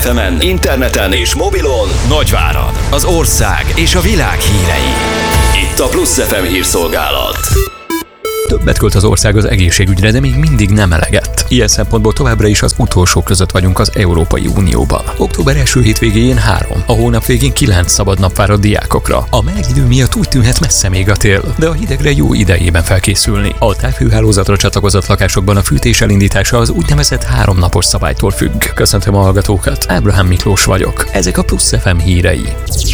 FM-en, interneten és mobilon Nagyvárad, az ország és a világ hírei. Itt a Plusz FM hírszolgálat. Többet költ az ország az egészségügyre, de még mindig nem eleget. Ilyen szempontból továbbra is az utolsók között vagyunk az Európai Unióban. Október első hétvégén 3, a hónap végén 9 szabad nap vár a diákokra. A meleg idő miatt úgy tűnhet messze még a tél, de a hidegre jó idejében fel készülni. A távhőhálózatra csatlakozott lakásokban a fűtés elindítása az úgynevezett 3 napos szabálytól függ. Köszöntöm a hallgatókat, Ábrahám Miklós vagyok. Ezek a Plusz FM hírei.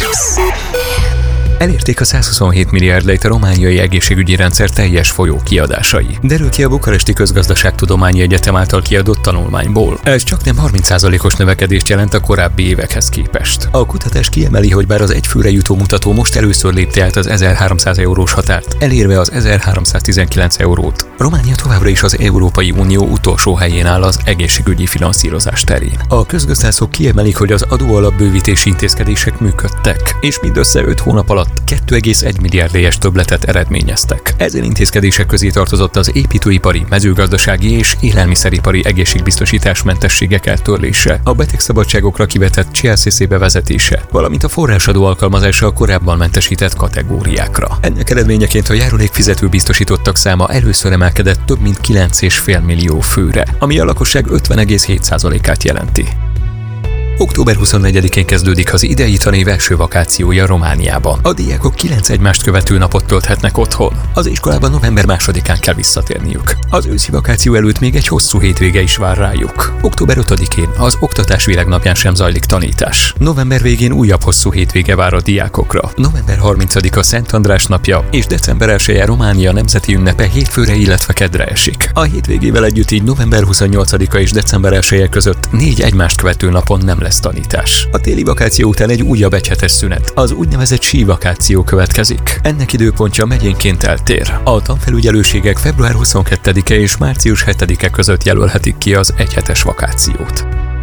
Elérték a 127 milliárd lejt a romániai egészségügyi rendszer teljes folyó kiadásai. Derül ki a Bukaresti Közgazdaságtudományi Egyetem által kiadott tanulmányból. Ez csaknem 30%-os növekedést jelent a korábbi évekhez képest. A kutatás kiemeli, hogy bár az egyfőre jutó mutató most először lépte át az 1300 eurós határt, elérve az 1319 eurót, Románia továbbra is az Európai Unió utolsó helyén áll az egészségügyi finanszírozás terén. A közgazdászok kiemelik, hogy az adóalapbővítési intézkedések működtek, és mindössze 5 hónap alatt 2,1 milliárd többletet eredményeztek. Ezen intézkedések közé tartozott az építőipari, mezőgazdasági és élelmiszeripari egészségbiztosítás mentességek eltörlése, a betegszabadságokra kivetett CLCC bevezetése, valamint a forrásadó alkalmazása a korábban mentesített kategóriákra. Ennek eredményeként a járulékfizető biztosítottak száma először emelkedett több mint 9,5 millió főre, ami a lakosság 50,7%-át jelenti. Október 24-én kezdődik az idei tanév első vakációja Romániában. A diákok 9 egymást követő napot tölthetnek otthon. Az iskolában november 2-án kell visszatérniük. Az őszi vakáció előtt még egy hosszú hétvége is vár rájuk. Október 5-én az Oktatás Világnapján sem zajlik tanítás. November végén újabb hosszú hétvége vár a diákokra. November 30-a Szent András napja és december 1-e Románia nemzeti ünnepe hétfőre, illetve kedre esik. A hétvégével együtt így november 28-a és december 1-e között 4 egymást követő napon nem lesz tanítás. A téli vakáció után egy újabb egyhetes szünet, az úgynevezett sívakáció következik. Ennek időpontja megyénként eltér. A tanfelügyelőségek február 22-e és március 7-e között jelölhetik ki az egyhetes vakációt.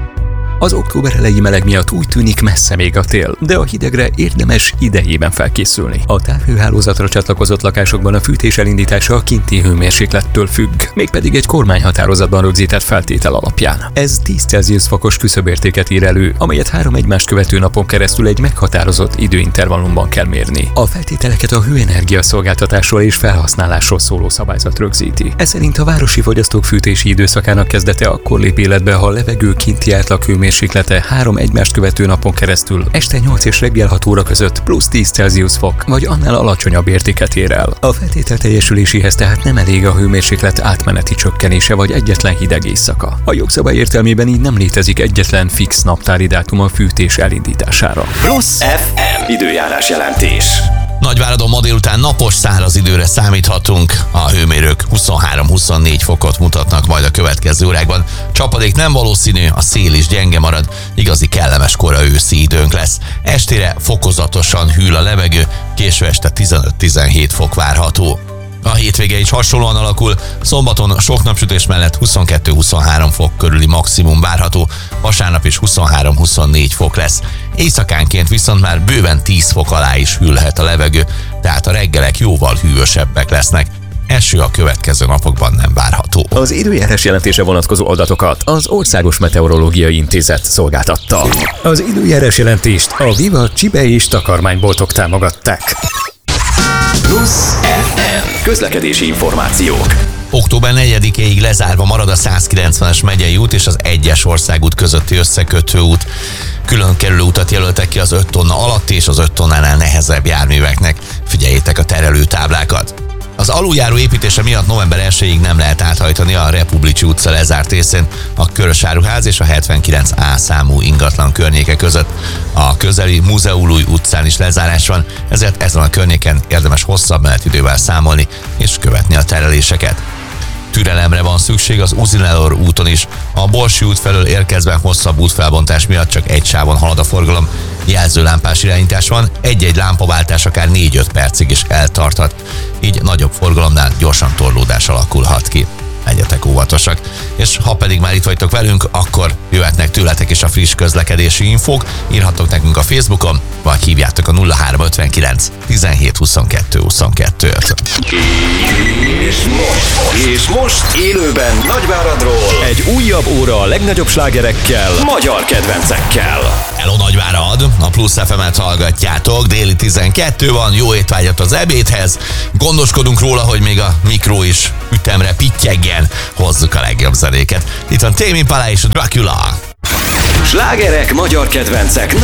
Az október elejé meleg miatt úgy tűnik messze még a tél, de a hidegre érdemes idejében felkészülni. A távhőhálózatra csatlakozott lakásokban a fűtés elindítása a kinti hőmérséklettől függ, mégpedig egy kormányhatározatban rögzített feltétel alapján. Ez 10 Celsius fokos küszöbértéket ír elő, amelyet 3 egymást követő napon keresztül egy meghatározott időintervallumban kell mérni. A feltételeket a hőenergia szolgáltatásról és felhasználásról szóló szabályzat rögzíti. Ez szerint a városi fogyasztók fűtési időszakának kezdete akkor lép életbe, ha a levegő kinti átlag hőmérséklete 3 egymást követő napon keresztül este 8 és reggel 6 óra között plusz 10 Celsius fok, vagy annál alacsonyabb értéket ér el. A feltétel teljesüléséhez tehát nem elég a hőmérséklet átmeneti csökkenése vagy egyetlen hideg éjszaka. A jogszabály értelmében így nem létezik egyetlen fix naptári dátum a fűtés elindítására. Plusz FM időjárás jelentés. Nagyváradon ma délután napos, száraz időre számíthatunk. A hőmérők 23-24 fokot mutatnak majd a következő órákban. Csapadék nem valószínű, a szél is gyenge marad, igazi kellemes kora őszi időnk lesz. Estére fokozatosan hűl a levegő, késő este 15-17 fok várható. A hétvége is hasonlóan alakul, szombaton sok napsütés mellett 22-23 fok körüli maximum várható, vasárnap is 23-24 fok lesz. Éjszakánként viszont már bőven 10 fok alá is hűlhet a levegő, tehát a reggelek jóval hűvösebbek lesznek. Eső a következő napokban nem várható. Az időjárás jelentése vonatkozó adatokat az Országos Meteorológiai Intézet szolgáltatta. Az időjárás jelentést a Viva csibe és takarmányboltok támogatták. Plusz FM közlekedési információk. Október 4-éig lezárva marad a 190-es megyei út és az 1-es országút közötti összekötő út. Külön kerülő utat jelöltek ki az 5 tonna alatti és az 5 tonnánál nehezebb járműveknek. Figyeljétek a terelőtáblákat. Az aluljáró építése miatt november 1-ig nem lehet áthajtani a Republicsi utca lezárt részén a Körösáruház és a 79A számú ingatlan környéke között. A közeli Múzeumúj utcán is lezárás van, ezért ezen a környéken érdemes hosszabb menetidővel számolni és követni a tereléseket. Türelemre van szükség az Uzinelor úton is. A Borsi út felől érkezve hosszabb útfelbontás miatt csak egy sávon halad a forgalom. Jelzőlámpás irányítás van, egy-egy lámpaváltás akár 4-5 percig is eltarthat. Így nagyobb forgalomnál gyorsan torlódás alakulhat ki. legyetek óvatosak. És ha pedig már itt vagytok velünk, akkor jöhetnek tőletek is a friss közlekedési infók, írhatok nekünk a Facebookon, vagy hívjátok a 0359 17 22 22-t. És most élőben Nagyváradról egy újabb óra a legnagyobb slágerekkel, magyar kedvencekkel. Hello Nagyvárad, a Plusz FM-et hallgatjátok, déli 12 van, jó étvágyat az ebédhez, gondoskodunk róla, hogy még a mikró is ütemre pittyegjen, hozzuk a legjobb zenéket. Itt van Tame Impala és a Dracula. Slágerek, magyar kedvencek